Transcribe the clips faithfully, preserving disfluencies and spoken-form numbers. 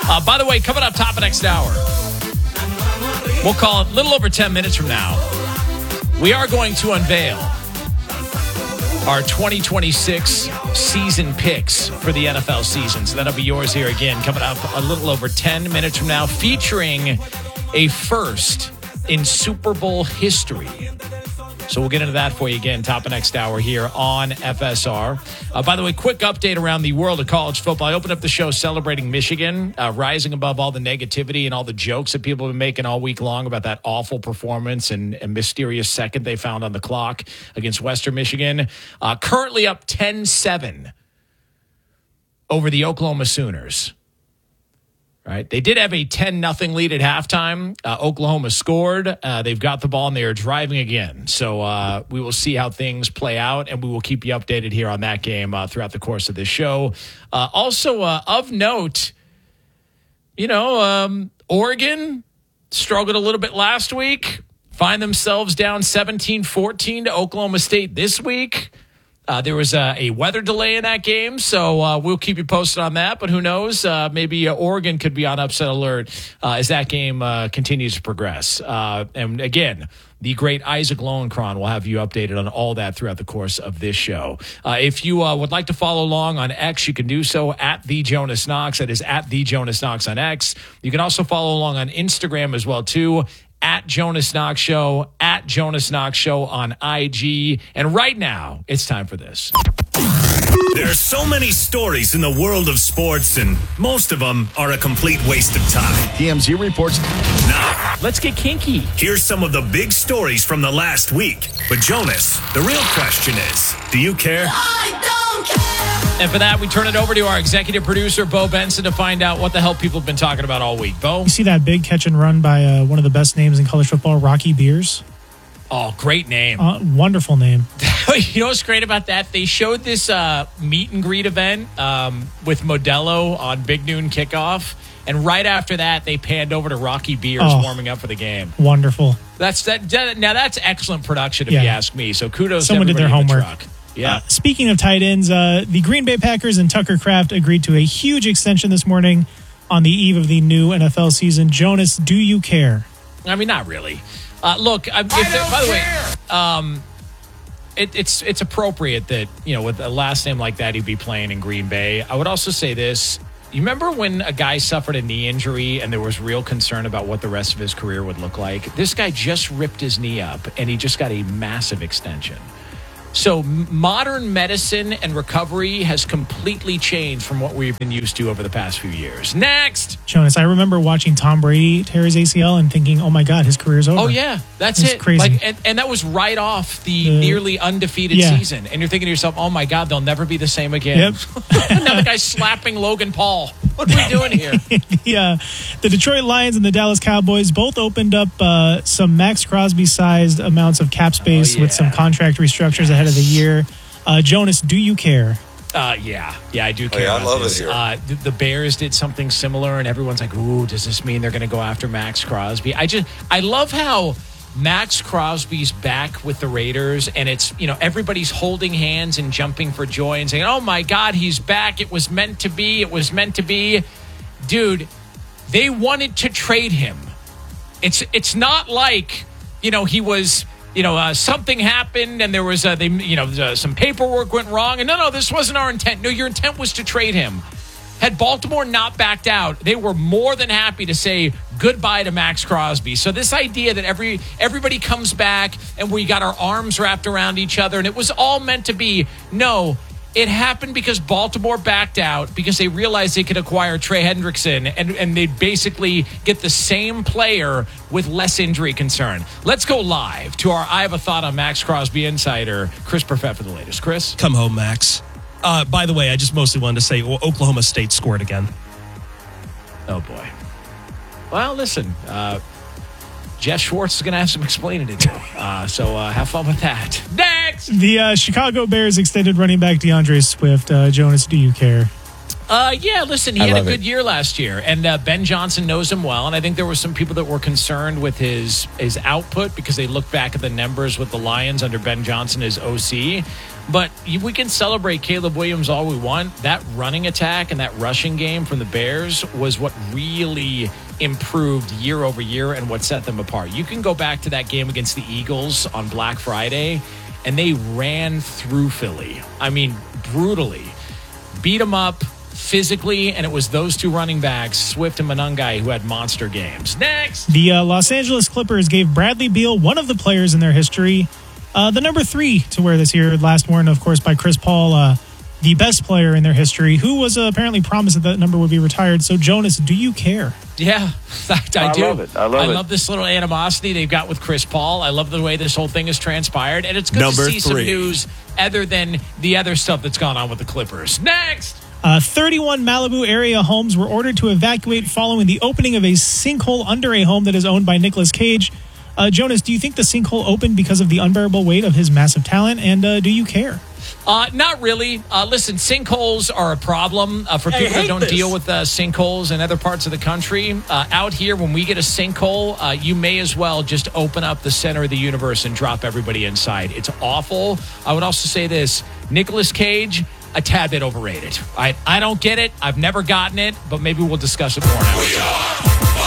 Uh, by the way, coming up top of next hour, we'll call it a little over ten minutes from now. We are going to unveil our twenty twenty-six season picks for the N F L season. So that'll be yours here again, coming up a little over ten minutes from now, featuring a first in Super Bowl history. So we'll get into that for you again, top of next hour here on F S R. Uh, by the way, quick update around the world of college football. I opened up the show celebrating Michigan, uh, rising above all the negativity and all the jokes that people have been making all week long about that awful performance and, and mysterious second they found on the clock against Western Michigan. Uh, currently up ten seven over the Oklahoma Sooners. Right. They did have a ten nothing lead at halftime. Uh, Oklahoma scored. Uh, they've got the ball and they are driving again. So uh, we will see how things play out, and we will keep you updated here on that game uh, throughout the course of this show. Uh, also, uh, of note, you know, um, Oregon struggled a little bit last week, find themselves down seventeen fourteen to Oklahoma State this week. Uh, there was a, a weather delay in that game, so uh, we'll keep you posted on that. But who knows? Uh, maybe uh, Oregon could be on upset alert uh, as that game uh, continues to progress. Uh, and again, the great Isaac Lowenkron will have you updated on all that throughout the course of this show. Uh, if you uh, would like to follow along on X, you can do so at the Jonas Knox. That is at the Jonas Knox on X. You can also follow along on Instagram as well too. At Jonas Knox Show, at Jonas Knox Show on I G. And right now, it's time for this. There are so many stories in the world of sports, and most of them are a complete waste of time. T M Z reports. Now, let's get kinky. Here's some of the big stories from the last week. But Jonas, the real question is, do you care? I don't care. And for that, we turn it over to our executive producer, Bo Benson, to find out what the hell people have been talking about all week. Bo? You see that big catch and run by uh, one of the best names in college football, Rocky Beers? Oh, great name. Uh, wonderful name. You know what's great about that? They showed this uh, meet and greet event um, with Modelo on Big Noon Kickoff. And right after that, they panned over to Rocky Beers oh, warming up for the game. Wonderful. That's that. that now, that's excellent production, if yeah. you ask me. So kudos Someone to everybody did their in the homework. truck. Yeah. Uh, speaking of tight ends, uh, the Green Bay Packers and Tucker Kraft agreed to a huge extension this morning on the eve of the new N F L season. Jonas, do you care? I mean, not really. Uh, look, I, if I by the care. way, um, it, it's it's appropriate that, you know, with a last name like that, he'd be playing in Green Bay. I would also say this. You remember when a guy suffered a knee injury and there was real concern about what the rest of his career would look like? This guy just ripped his knee up and he just got a massive extension. So modern medicine and recovery has completely changed from what we've been used to over the past few years. Next. Jonas, I remember watching Tom Brady tear his A C L and thinking, oh my God, his career's over. Oh, yeah. That's it's it. Crazy. Like, and, and that was right off the, the nearly undefeated yeah. season. And you're thinking to yourself, oh my God, they'll never be the same again. Yep. Now the guy's slapping Logan Paul. What are we doing here? the, uh, the Detroit Lions and the Dallas Cowboys both opened up uh, some Max Crosby-sized amounts of cap space oh, yeah. with some contract restructures ahead of the year. Uh, Jonas, do you care? Uh, yeah, yeah, I do care. Oh, yeah, I about love this. it here. Uh, the, the Bears did something similar, and everyone's like, "Ooh, does this mean they're going to go after Max Crosby?" I just, I love how Max Crosby's back with the Raiders, and it's, you know, everybody's holding hands and jumping for joy and saying, "Oh my God, he's back! It was meant to be. It was meant to be." Dude, they wanted to trade him. It's, it's not like, you know, he was. You know, uh, something happened and there was, uh, they, you know, uh, some paperwork went wrong. And no, no, this wasn't our intent. No, your intent was to trade him. Had Baltimore not backed out, they were more than happy to say goodbye to Max Crosby. So this idea that every everybody comes back and we got our arms wrapped around each other and it was all meant to be. No, it happened because Baltimore backed out because they realized they could acquire Trey Hendrickson and, and they'd basically get the same player with less injury concern. Let's go live to our I Have a Thought on Max Crosby insider, Chris Perfett, for the latest. Chris? Come home, Max. Uh, by the way, I just mostly wanted to say well, Oklahoma State scored again. Oh, boy. Well, listen, uh, Jeff Schwartz is going to have some explaining to do. Uh, so uh, have fun with that. Next! The uh, Chicago Bears extended running back DeAndre Swift. Uh, Jonas, do you care? Uh, yeah, listen, he I had a love good it. year last year, and uh, Ben Johnson knows him well, and I think there were some people that were concerned with his his output because they looked back at the numbers with the Lions under Ben Johnson as O C. But you, we can celebrate Caleb Williams all we want. That running attack and that rushing game from the Bears was what really improved year over year and what set them apart. You can go back to that game against the Eagles on Black Friday, and they ran through Philly. I mean, brutally. Beat them up physically, and it was those two running backs, Swift and Monangai, who had monster games. Next! The uh, Los Angeles Clippers gave Bradley Beal, one of the players in their history, uh, the number three to wear this year, last worn, of course, by Chris Paul, uh, the best player in their history, who was uh, apparently promised that that number would be retired. So, Jonas, do you care? Yeah, I, I, I do. love it. I love I it. love this little animosity they've got with Chris Paul. I love the way this whole thing has transpired. And it's good Number to see some three. news other than the other stuff that's gone on with the Clippers. Next! Uh, thirty-one Malibu area homes were ordered to evacuate following the opening of a sinkhole under a home that is owned by Nicolas Cage. Uh, Jonas, do you think the sinkhole opened because of the unbearable weight of his massive talent, and uh, do you care? Uh, not really. Uh, listen, sinkholes are a problem uh, for people that don't this. deal with uh, sinkholes in other parts of the country. Uh, out here, when we get a sinkhole, uh, you may as well just open up the center of the universe and drop everybody inside. It's awful. I would also say this, Nicolas Cage, a tad bit overrated. I, I don't get it. I've never gotten it, but maybe we'll discuss it more now.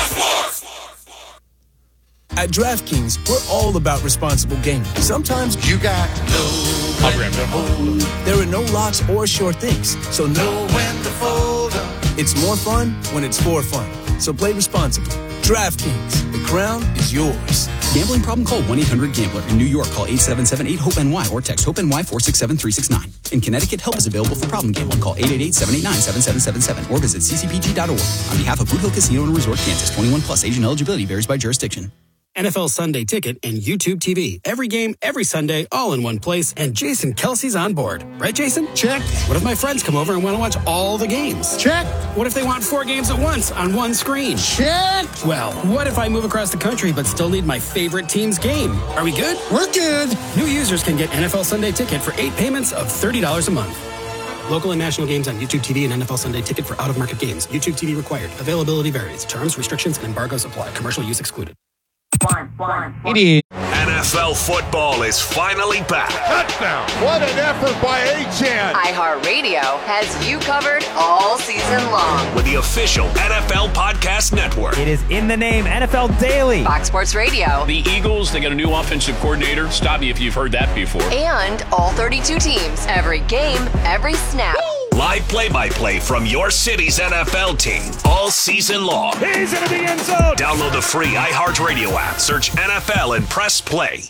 At DraftKings, we're all about responsible gaming. Sometimes you got to know I'll grab that. there are no locks or sure things, so know when to fold up. It's more fun when it's for fun. So play responsibly. DraftKings, the crown is yours. Gambling problem? Call one eight hundred gambler. In New York, call eight seven seven eight hope N Y or text HOPE-NY four six seven three six nine. In Connecticut, help is available for problem gambling. Call eight eight eight seven eight nine seven seven seven seven or visit c c p g dot org. On behalf of Boot Hill Casino and Resort, Kansas, twenty-one plus, Asian eligibility varies by jurisdiction. N F L Sunday Ticket and YouTube T V. Every game, every Sunday, all in one place, and Jason Kelsey's on board. Right, Jason? Check. What if my friends come over and want to watch all the games? Check. What if they want four games at once on one screen? Check. Well, what if I move across the country but still need my favorite team's game? Are we good? We're good. New users can get N F L Sunday Ticket for eight payments of thirty dollars a month. Local and national games on YouTube T V and N F L Sunday Ticket for out-of-market games. YouTube T V required. Availability varies. Terms, restrictions, and embargoes apply. Commercial use excluded. One, one, one. N F L football is finally back. Touchdown. What an effort by Achane. iHeartRadio has you covered all season long. With the official N F L Podcast Network. It is in the name, N F L Daily. Fox Sports Radio. The Eagles, they got a new offensive coordinator. Stop me if you've heard that before. And all thirty-two teams. Every game, every snap. Live play-by-play from your city's N F L team all season long. He's into the end zone. Download the free iHeartRadio app. Search N F L and press play.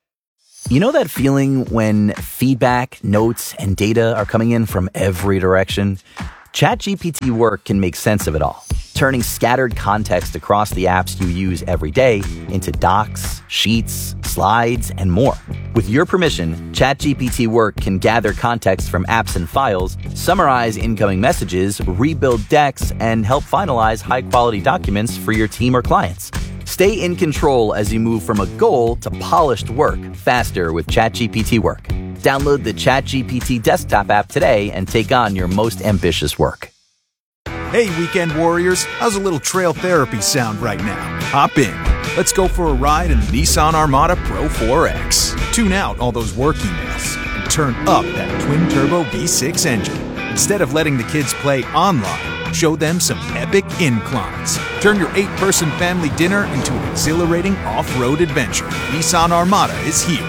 You know that feeling when feedback, notes, and data are coming in from every direction? ChatGPT Work can make sense of it all, turning scattered context across the apps you use every day into docs, sheets, slides, and more. With your permission, ChatGPT Work can gather context from apps and files, summarize incoming messages, rebuild decks, and help finalize high-quality documents for your team or clients. Stay in control as you move from a goal to polished work faster with ChatGPT Work. Download the ChatGPT desktop app today and take on your most ambitious work. Hey, weekend warriors, how's a little trail therapy sound right now? Hop in. Let's go for a ride in the Nissan Armada Pro four X. Tune out all those work emails and turn up that twin-turbo V six engine. Instead of letting the kids play online, show them some epic inclines. Turn your eight-person family dinner into an exhilarating off-road adventure. Nissan Armada is here.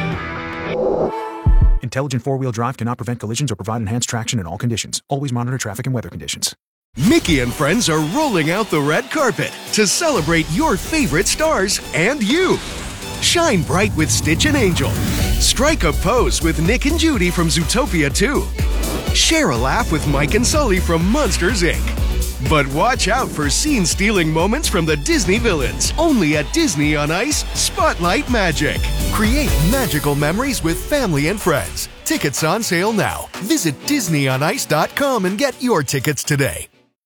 Intelligent four-wheel drive cannot prevent collisions or provide enhanced traction in all conditions. Always monitor traffic and weather conditions. Mickey and friends are rolling out the red carpet to celebrate your favorite stars and you. Shine bright with Stitch and Angel. Strike a pose with Nick and Judy from Zootopia two. Share a laugh with Mike and Sully from Monsters, Incorporated. But watch out for scene-stealing moments from the Disney villains. Only at Disney on Ice, Spotlight Magic. Create magical memories with family and friends. Tickets on sale now. Visit disney on ice dot com and get your tickets today.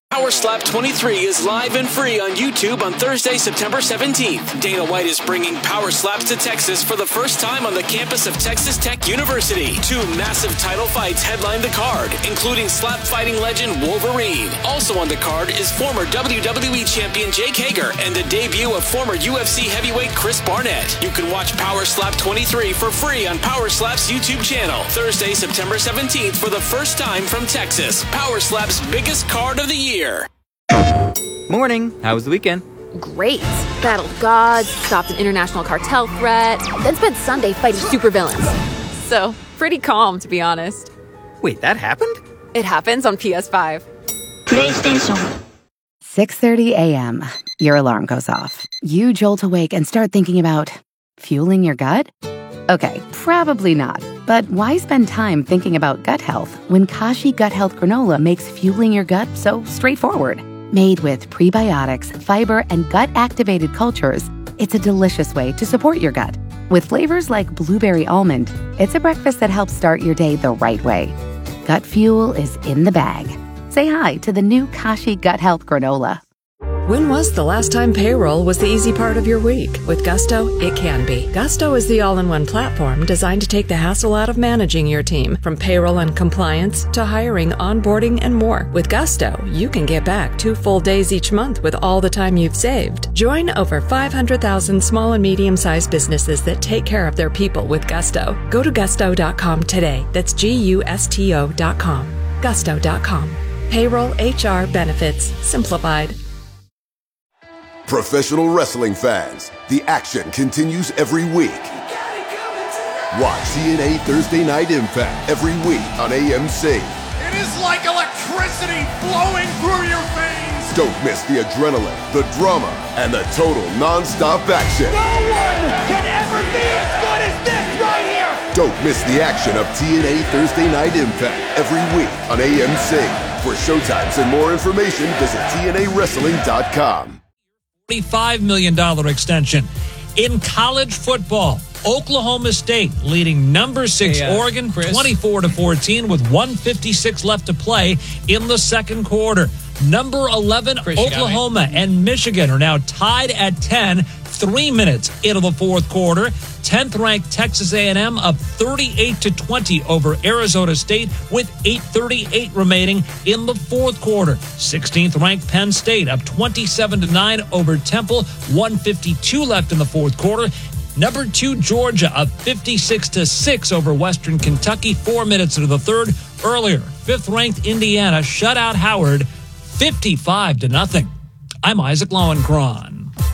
Power Slap twenty-three is live and free on YouTube on Thursday, September seventeenth. Dana White is bringing Power Slaps to Texas for the first time on the campus of Texas Tech University. Two massive title fights headline the card, including slap fighting legend Wolverine. Also on the card is former W W E champion Jake Hager and the debut of former U F C heavyweight Chris Barnett. You can watch Power Slap twenty-three for free on Power Slap's YouTube channel. Thursday, September seventeenth for the first time from Texas. Power Slap's biggest card of the year. Morning. How was the weekend? Great. Battled gods, stopped an international cartel threat, then spent Sunday fighting supervillains. So, pretty calm, to be honest. Wait, that happened? It happens on P S five. PlayStation. six thirty a.m. Your alarm goes off. You jolt awake and start thinking about fueling your gut? Okay, probably not. But why spend time thinking about gut health when Kashi Gut Health Granola makes fueling your gut so straightforward? Made with prebiotics, fiber, and gut-activated cultures, it's a delicious way to support your gut. With flavors like blueberry almond, it's a breakfast that helps start your day the right way. Gut fuel is in the bag. Say hi to the new Kashi Gut Health Granola. When was the last time payroll was the easy part of your week? With Gusto, it can be. Gusto is the all-in-one platform designed to take the hassle out of managing your team, from payroll and compliance to hiring, onboarding, and more. With Gusto, you can get back two full days each month with all the time you've saved. Join over five hundred thousand small and medium-sized businesses that take care of their people with Gusto. Go to gusto dot com today. That's G U S T O dot com. gusto dot com. Payroll, H R, benefits, simplified. Professional wrestling fans, the action continues every week. Watch T N A Thursday Night Impact every week on A M C. It is like electricity flowing through your veins. Don't miss the adrenaline, the drama, and the total non-stop action. No one can ever be as good as this right here. Don't miss the action of T N A Thursday Night Impact every week on A M C. For showtimes and more information, visit T N A wrestling dot com. twenty-five million dollars extension. In college football, Oklahoma State leading number six hey, uh, Oregon Chris? twenty-four to fourteen with one fifty-six left to play in the second quarter. Number eleven, Chris, Oklahoma and Michigan are now tied at ten, three minutes into the fourth quarter. tenth ranked Texas A and M up thirty-eight to twenty over Arizona State with eight thirty-eight remaining in the fourth quarter. sixteenth ranked Penn State up twenty-seven to nine over Temple, one fifty-two left in the fourth quarter. Number two, Georgia up fifty-six to six over Western Kentucky, four minutes into the third. Earlier, fifth ranked Indiana shut out Howard fifty-five to nothing. I'm Isaac Lowenkron.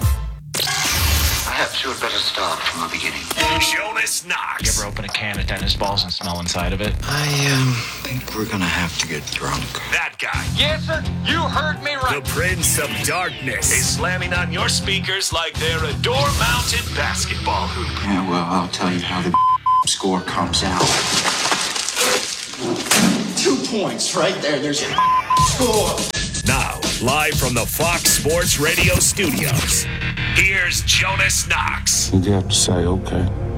Perhaps you had better start from the beginning. Jonas Knox. You ever open a can of tennis balls and smell inside of it? I um, think we're gonna have to get drunk. That guy. Yes, sir. You heard me right. The Prince of Darkness is slamming on your speakers like they're a door-mounted basketball hoop. Yeah, well, I'll tell you how the score comes out. Two points right there. There's your score. Now, live from the Fox Sports Radio studios, here's Jonas Knox. What'd you have to say? Okay.